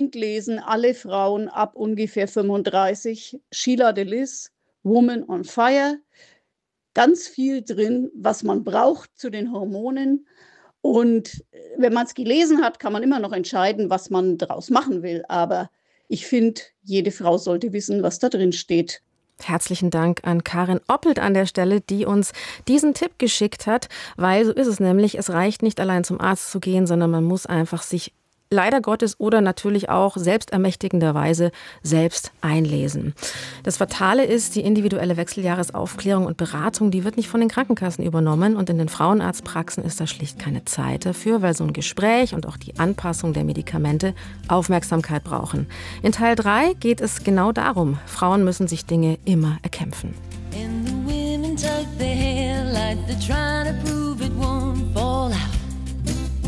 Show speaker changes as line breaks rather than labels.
unbedingt lesen, alle Frauen ab ungefähr 35. Sheila Delis, Woman on Fire. Ganz viel drin, was man braucht zu den Hormonen. Und wenn man es gelesen hat, kann man immer noch entscheiden, was man daraus machen will. Aber ich finde, jede Frau sollte wissen, was da drin steht.
Herzlichen Dank an Karin Oppelt an der Stelle, die uns diesen Tipp geschickt hat, weil so ist es nämlich, es reicht nicht allein zum Arzt zu gehen, sondern man muss einfach sich leider Gottes oder natürlich auch selbstermächtigenderweise selbst einlesen. Das Fatale ist, die individuelle Wechseljahresaufklärung und Beratung, die wird nicht von den Krankenkassen übernommen und in den Frauenarztpraxen ist da schlicht keine Zeit dafür, weil so ein Gespräch und auch die Anpassung der Medikamente Aufmerksamkeit brauchen. In Teil 3 geht es genau darum, Frauen müssen sich Dinge immer erkämpfen.